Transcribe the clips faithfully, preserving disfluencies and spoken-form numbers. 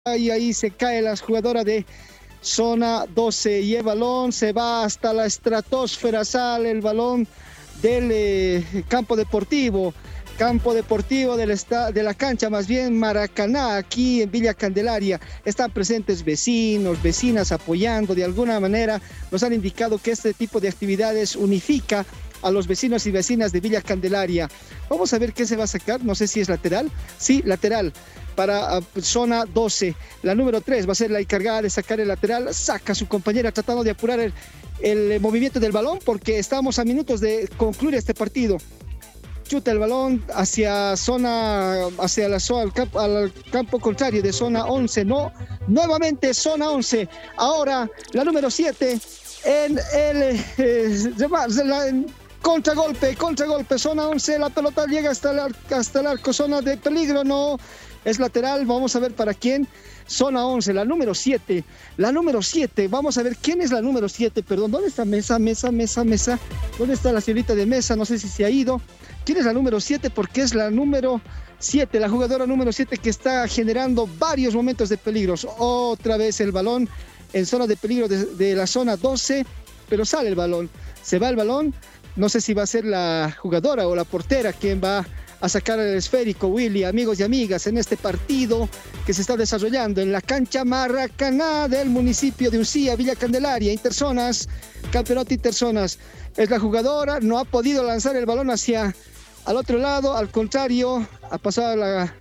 y ahí se cae la jugadora de zona doce y el balón se va hasta la estratosfera, sale el balón del eh, campo deportivo, campo deportivo del esta, de la cancha, más bien Maracaná, aquí en Villa Candelaria. Están presentes vecinos, vecinas apoyando, de alguna manera nos han indicado que este tipo de actividades unifica a los vecinos y vecinas de Villa Candelaria. Vamos a ver qué se va a sacar, no sé si es lateral, sí, lateral, para uh, zona doce, la número tres va a ser la encargada de sacar el lateral, saca a su compañera tratando de apurar el, el movimiento del balón porque estamos a minutos de concluir este partido. Chuta el balón hacia zona, hacia la zona, al, campo, al campo contrario de zona once, no, nuevamente zona once, ahora la número siete en el eh, la, en contragolpe, contragolpe, zona once, la pelota llega hasta el, hasta el arco, zona de peligro, no, es lateral, vamos a ver para quién, zona once, la número siete, la número siete, vamos a ver quién es la número siete, perdón, ¿dónde está Mesa, Mesa, Mesa, Mesa? ¿Dónde está la señorita de Mesa? No sé si se ha ido. ¿Quién es la número siete? Porque es la número siete, la jugadora número siete que está generando varios momentos de peligros. Otra vez el balón en zona de peligro de, de la zona doce, pero sale el balón, se va el balón, no sé si va a ser la jugadora o la portera quien va a sacar el esférico. Willy, amigos y amigas, en este partido que se está desarrollando en la cancha Maracaná del municipio de Ucía, Villa Candelaria, interzonas, campeonato interzonas, es la jugadora, no ha podido lanzar el balón hacia al otro lado, al contrario, ha pasado a la,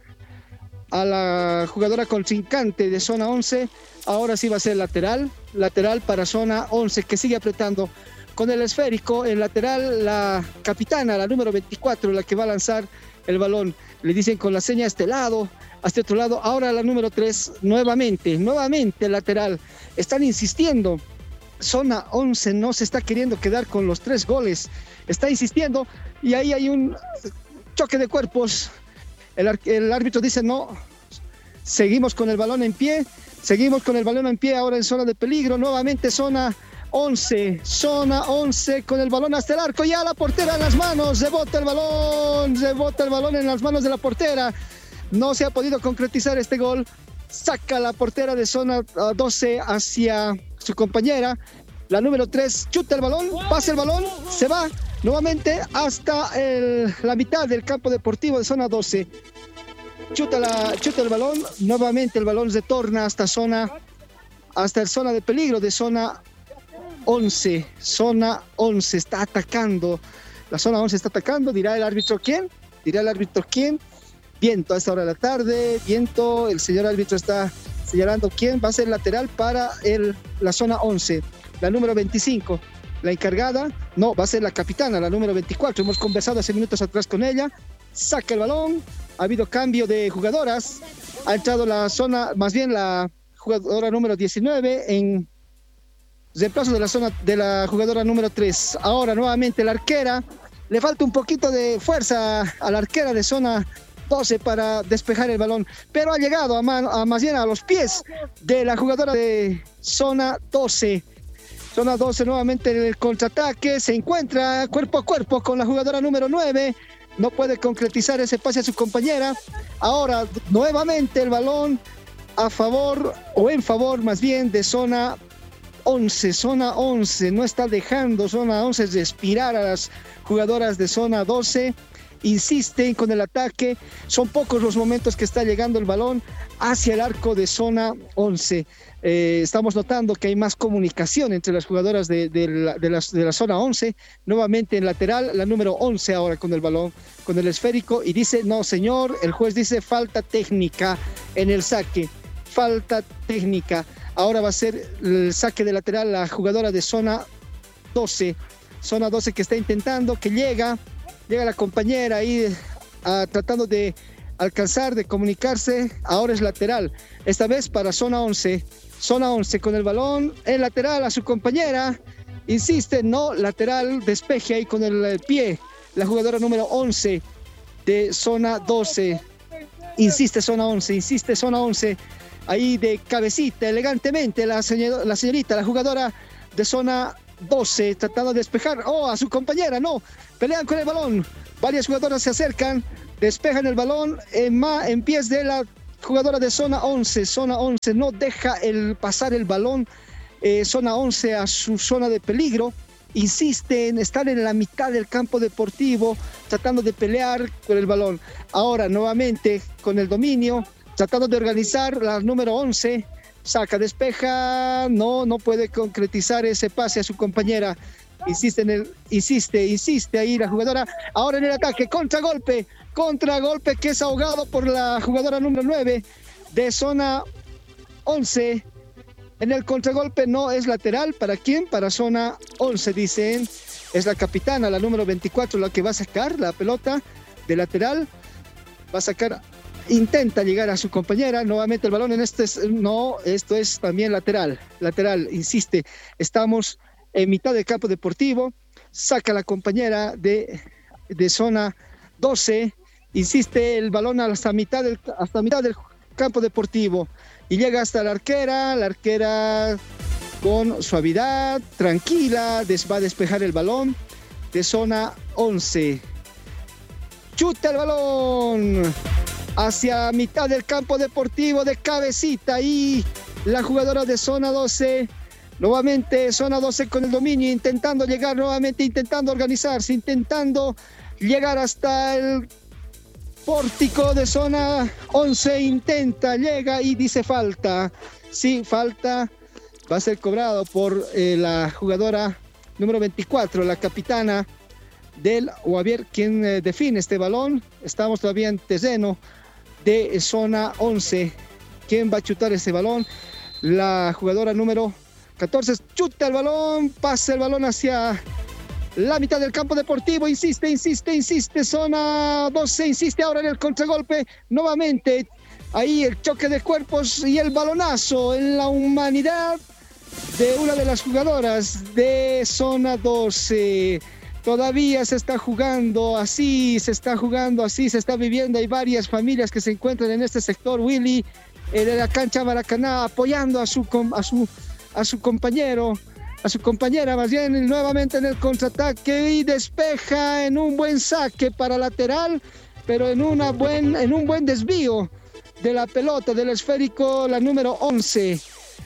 a la jugadora contrincante de zona once, ahora sí va a ser lateral, lateral para zona once, que sigue apretando con el esférico, el lateral, la capitana, la número veinticuatro, la que va a lanzar el balón, le dicen con la seña a este lado, a este otro lado, ahora la número tres, nuevamente, nuevamente el lateral, están insistiendo, zona once no se está queriendo quedar con los tres goles, está insistiendo, y ahí hay un choque de cuerpos, el, el árbitro dice no, seguimos con el balón en pie, seguimos con el balón en pie, ahora en zona de peligro, nuevamente zona once, zona once con el balón hasta el arco, ya la portera en las manos, rebota el balón, rebota el balón en las manos de la portera, no se ha podido concretizar este gol, saca la portera de zona doce hacia su compañera, la número tres, chuta el balón, pasa el balón, se va nuevamente hasta el, la mitad del campo deportivo de zona doce, chuta, la, chuta el balón, nuevamente el balón retorna hasta zona, hasta el zona de peligro de zona once, zona once, está atacando, la zona once está atacando, dirá el árbitro quién, dirá el árbitro quién, viento a esta hora de la tarde, viento, el señor árbitro está señalando quién va a ser lateral para el, la zona once, la número veinticinco, la encargada, no, va a ser la capitana, la número veinticuatro, hemos conversado hace minutos atrás con ella, saca el balón, ha habido cambio de jugadoras, ha entrado la zona, más bien la jugadora número diecinueve en reemplazo de la zona de la jugadora número tres, ahora nuevamente la arquera, le falta un poquito de fuerza a la arquera de zona doce para despejar el balón, pero ha llegado a, mano, a más bien a los pies de la jugadora de zona doce, zona doce nuevamente en el contraataque, se encuentra cuerpo a cuerpo con la jugadora número nueve, no puede concretizar ese pase a su compañera, ahora nuevamente el balón a favor o en favor más bien de zona once, zona once, no está dejando zona once respirar a las jugadoras de zona doce, insisten con el ataque, son pocos los momentos que está llegando el balón hacia el arco de zona once, eh, estamos notando que hay más comunicación entre las jugadoras de, de, la, de, las, de la zona once, nuevamente en lateral, la número once ahora con el balón, con el esférico, y dice, no señor, el juez dice falta técnica en el saque, falta técnica, ahora va a ser el saque de lateral la jugadora de zona doce, zona doce que está intentando, que llega, llega la compañera ahí a, tratando de alcanzar, de comunicarse, ahora es lateral, esta vez para zona once, zona once con el balón, el lateral a su compañera, insiste, no, lateral, despeje ahí con el pie, la jugadora número once de zona doce, insiste zona once, insiste zona once, ahí de cabecita, elegantemente, la, señor, la señorita, la jugadora de zona doce, tratando de despejar, oh, a su compañera, no, pelean con el balón, varias jugadoras se acercan, despejan el balón en, ma, en pies de la jugadora de zona once, zona once no deja el, pasar el balón, eh, zona once a su zona de peligro, insiste en estar en la mitad del campo deportivo, tratando de pelear con el balón. Ahora nuevamente con el dominio, tratando de organizar la número once, saca, despeja, no, no puede concretizar ese pase a su compañera. Insiste, en el, insiste, insiste ahí la jugadora. Ahora en el ataque, contragolpe, contragolpe que es ahogado por la jugadora número nueve de zona once. En el contragolpe no es lateral. ¿Para quién? Para zona once, dicen. Es la capitana, la número veinticuatro, la que va a sacar la pelota de lateral. Va a sacar, intenta llegar a su compañera. Nuevamente el balón en este, no, esto es también lateral. Lateral, insiste. Estamos en mitad del campo deportivo, saca la compañera de, de zona doce, insiste el balón hasta mitad, del, hasta mitad del campo deportivo y llega hasta la arquera, la arquera con suavidad, tranquila, des, va a despejar el balón de zona once. Chuta el balón hacia mitad del campo deportivo de cabecita y la jugadora de zona doce. Nuevamente zona doce con el dominio, intentando llegar nuevamente, intentando organizarse, intentando llegar hasta el pórtico de zona once, intenta, llega y dice falta. Sí, falta, va a ser cobrado por eh, la jugadora número veinticuatro, la capitana del Guaviare, quien eh, define este balón. Estamos todavía en terreno de zona once. ¿Quién va a chutar ese balón? La jugadora número catorce, chuta el balón, pasa el balón hacia la mitad del campo deportivo, insiste, insiste, insiste, zona doce, insiste ahora en el contragolpe, nuevamente, ahí el choque de cuerpos y el balonazo en la humanidad de una de las jugadoras de zona doce. Todavía se está jugando así, se está jugando así, se está viviendo, hay varias familias que se encuentran en este sector, Willy, en la cancha Maracaná, apoyando a su, a su a su compañero, a su compañera más bien, nuevamente en el contraataque y despeja en un buen saque para lateral, pero en, una buen, en un buen desvío de la pelota, del esférico, la número once.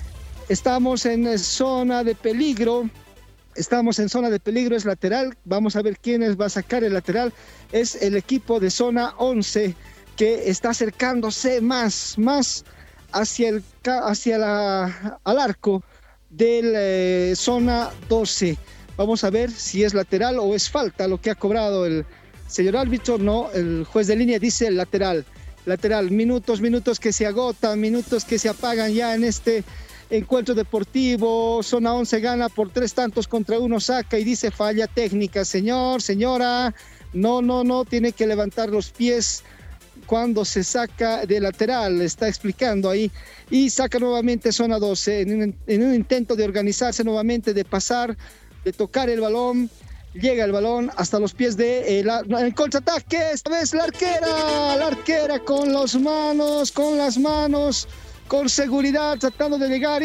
Estamos en zona de peligro, estamos en zona de peligro, es lateral, vamos a ver quién va a sacar el lateral, es el equipo de zona once que está acercándose más, más hacia el hacia la, al arco de eh, zona doce. Vamos a ver si es lateral o es falta lo que ha cobrado el señor árbitro. No, el juez de línea dice lateral. Lateral, minutos, minutos que se agotan, minutos que se apagan ya en este encuentro deportivo. Zona once gana por tres tantos contra uno, saca y dice falla técnica. Señor, señora, no, no, no, tiene que levantar los pies cuando se saca de lateral, está explicando ahí, y saca nuevamente zona doce, en un, en un intento de organizarse nuevamente, de pasar, de tocar el balón, llega el balón hasta los pies de eh, la, el contraataque, esta vez la arquera, la arquera con las manos, con las manos, con seguridad, tratando de llegar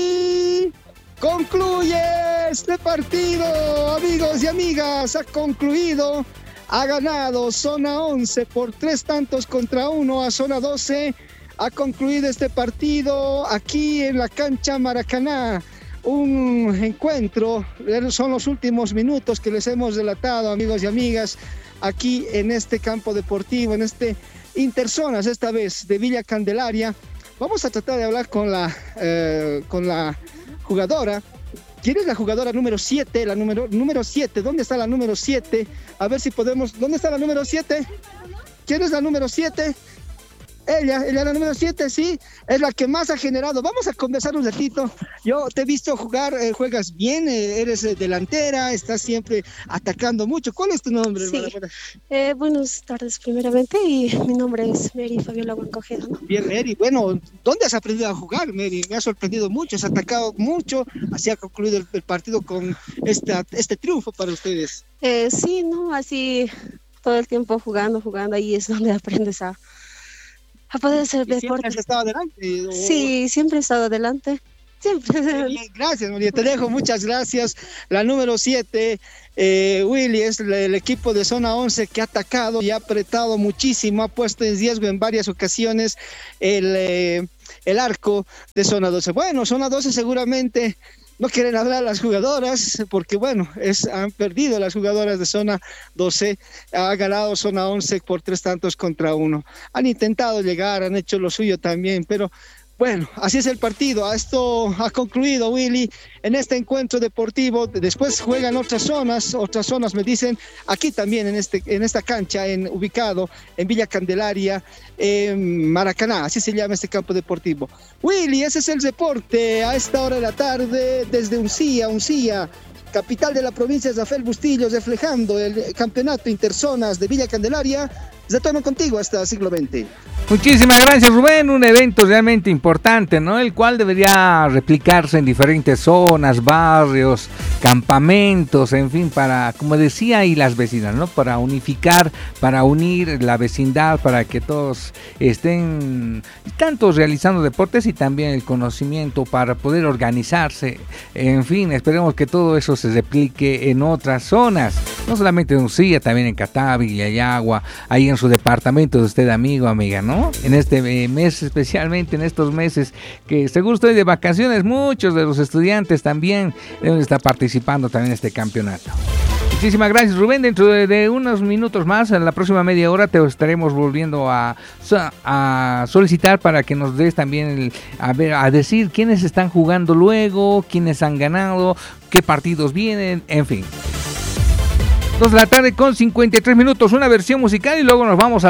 y concluye este partido, amigos y amigas, ha concluido. Ha ganado zona once por tres tantos contra uno a zona doce. Ha concluido este partido aquí en la cancha Maracaná. Un encuentro, son los últimos minutos que les hemos relatado, amigos y amigas, aquí en este campo deportivo, en este Interzonas, esta vez de Villa Candelaria. Vamos a tratar de hablar con la, eh, con la jugadora. ¿Quién es la jugadora número siete? La número, número siete, ¿dónde está la número siete? A ver si podemos, ¿dónde está la número siete? ¿Quién es la número siete? Ella, ella la número siete, sí, es la que más ha generado. Vamos a conversar un ratito. Yo te he visto jugar, eh, juegas bien, eh, eres eh, delantera, estás siempre atacando mucho. ¿Cuál es tu nombre? Sí. Eh, buenas tardes primeramente, y mi nombre es Mary Fabiola Guancojeda, ¿no? Bien, Mary. Bueno, ¿dónde has aprendido a jugar, Mary? Me ha sorprendido mucho, has atacado mucho, así ha concluido el, el partido con esta, este triunfo para ustedes. Eh, sí, ¿no? Así todo el tiempo jugando, jugando, ahí es donde aprendes a a poder hacer deporte. ¿Siempre has estado adelante? ¿O? Sí, siempre he estado adelante. Siempre. Bien, gracias, María, te dejo, muchas gracias. La número siete, eh, Willy, es el, el equipo de zona once que ha atacado y ha apretado muchísimo, ha puesto en riesgo en varias ocasiones el, eh, el arco de zona doce. Bueno, zona doce seguramente no quieren hablar las jugadoras porque, bueno, es, han perdido las jugadoras de zona doce, ha ganado zona once por tres tantos contra uno. Han intentado llegar, han hecho lo suyo también, pero bueno, así es el partido. Esto ha concluido, Willy, en este encuentro deportivo. Después juegan otras zonas, otras zonas me dicen, aquí también en, este, en esta cancha, en, ubicado en Villa Candelaria, en Maracaná, así se llama este campo deportivo. Willy, ese es el reporte a esta hora de la tarde desde Uncía, Uncía, capital de la provincia de Rafael Bustillos, reflejando el campeonato interzonas de Villa Candelaria. Retorno contigo hasta siglo veinte. Muchísimas gracias, Rubén, un evento realmente importante, ¿no? El cual debería replicarse en diferentes zonas, barrios, campamentos, en fin, para, como decía, y las vecinas, ¿no? Para unificar, para unir la vecindad, para que todos estén tanto realizando deportes y también el conocimiento para poder organizarse. En fin, esperemos que todo eso se replique en otras zonas, no solamente en Uncía, también en Catavi, Yayagua, ahí en su departamento de usted, amigo, amiga, ¿no? En este mes, especialmente en estos meses que seguro estoy de vacaciones, muchos de los estudiantes también deben estar participando también en este campeonato. Muchísimas gracias, Rubén. Dentro de, de unos minutos más, en la próxima media hora, te estaremos volviendo a, a solicitar para que nos des también el, a ver, a decir quiénes están jugando luego, quiénes han ganado, qué partidos vienen, en fin. dos de la tarde con cincuenta y tres minutos, una versión musical y luego nos vamos a